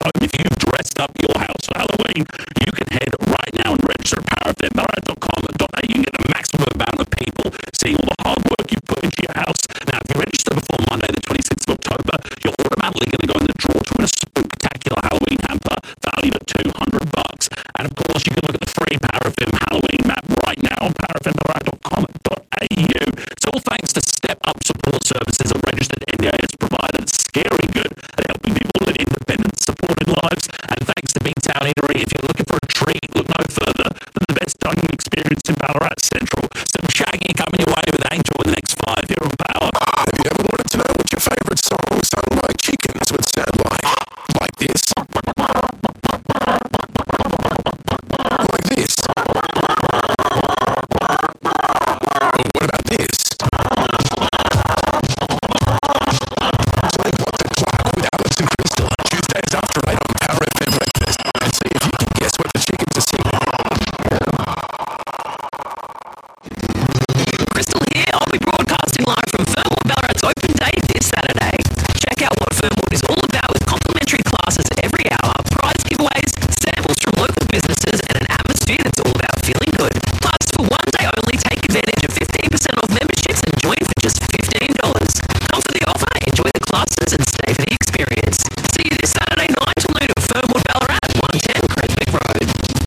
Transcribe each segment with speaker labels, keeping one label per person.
Speaker 1: home, if you've dressed up your house for Halloween, you can head right now and register at powerfmballarat.com.au. You can get the maximum amount of people seeing all the hard work you put into your house. Now, if you register before Monday, the 26th of October, you're automatically going to go in the draw to win a spectacular Halloween hamper valued at $200. And of course, you can look at the free Power FM Halloween map right now on powerfmballarat.com.au. It's all thanks to Step Up Support Services, a registered NDIS provider that's scary good at helping people live independent, supported lives. And thanks to B-Town Eatery, if you're looking for a treat, look no further than the best dining experience in Ballarat Central. Some Shaggy coming your way with Angel in the next 5 here on Power.
Speaker 2: Have you ever wanted to know what your favourite song sung by chickens would sound like? Like this. Like this. What about this? Play What's a Clock with Alex and Crystal on Tuesdays after 8 on Power FM Breakfast and see if you can guess what the chickens are singing.
Speaker 3: Crystal here. I'll be broadcasting live from Fernwood Ballarat's Open Day this Saturday. Check out what Fernwood is all about with complimentary classes every hour, prize giveaways, samples from local businesses, and an atmosphere that's all about feeling good. Plus, for one day only, take advantage of 15% off memberships and join for just $15. Come for the offer, enjoy the classes, and stay for the experience. See you this Saturday 9 to noon at Fernwood Ballarat, 110 Creswick Road.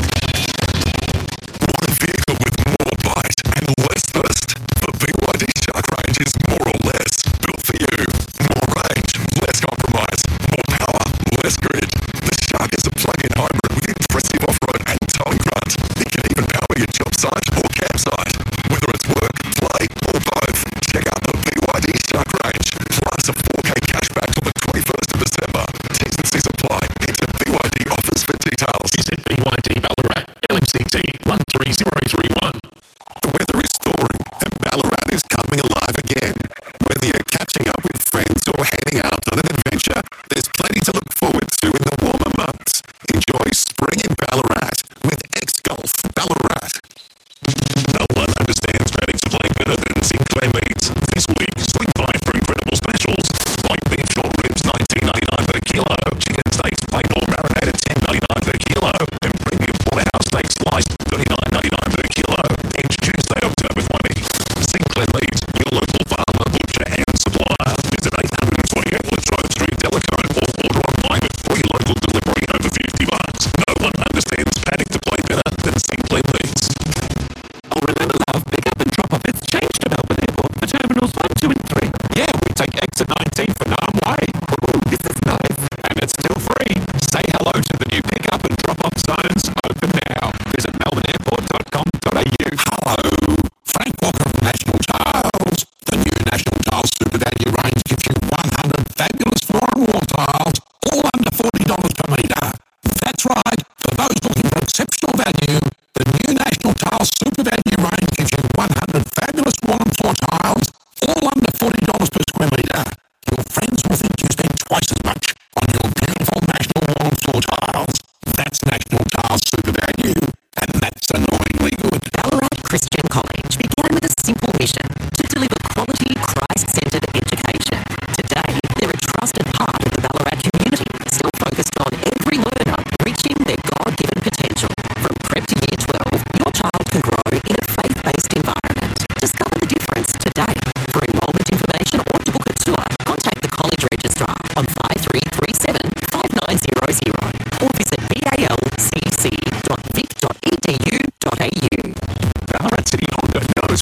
Speaker 2: Want a vehicle with more bite and less thirst? The BYD Shark range is more or less built for you. More range, less compromise, more power, less grid. The Shark is a plug-in hybrid with impressive off-road and towing grunt. It can even power your job site or campsite. Whether it's work, play, or both, check out the BYD Shark range. Plus a 4K cashback till the 21st of December. T's and C's apply. Head to BYD offers for details.
Speaker 1: Visit BYD Ballarat, LMCT 13031.
Speaker 2: The weather is thawing and Ballarat is coming alive again. Whether you're catching up with friends or heading out on an adventure, there's plenty to look forward to in the warmer months. Enjoy spring in Ballarat with X-Golf Ballarat.
Speaker 1: No one understands padding supply better than Sinclair Meats. This week, swing by for incredible specials. Like beef short ribs, $19.99 per kilo. Chicken steaks, plain or marinated, $10.99 per kilo. And premium porterhouse steak sliced, $39.99 per kilo. Ends Tuesday, October 20. Sinclair Meats, your local farmer, butcher and supplier. Visit 828 Latrobe Street, Delacote, or order online with free local delivery over $50. No one understands padding supply better than Sinclair Meats.
Speaker 4: Oh, remember, love, pick up and drop off. It's changed to Melbourne Airport for Terminals 1, 2 and 3.
Speaker 1: Yeah, we take exit 19 for Narm Way.
Speaker 4: Ooh, this is nice.
Speaker 1: And it's still free. Say hello to the new pick-up and drop-off zones open now. Visit melbourneairport.com.au.
Speaker 2: Hello, Frank Walker from National Tiles. The new National Tiles Super Value range gives you 100 fabulous floor and wall tiles, all under $40 per metre. That's right, for those looking for exceptional value, the new National Tiles Super Value range gives you 100 fabulous wall and floor tiles, all under $40 per square metre. Your friends will think you spend twice as much on your beautiful National wall and floor tiles. That's National Tiles Super Value, and that's annoyingly good.
Speaker 3: Ballarat Christian College began with a simple mission to deliver quality, Christ-centred education. Today, they're a trusted part of the Ballarat community, still focused on every learner reaching their God-given potential. From prep to year 12, your child can grow in a faith-based environment. Discover the difference today. For enrolment information or to book a tour, contact the college registrar on 5337 5900 or visit balcc.vic.edu.au.
Speaker 1: Ballarat City Honda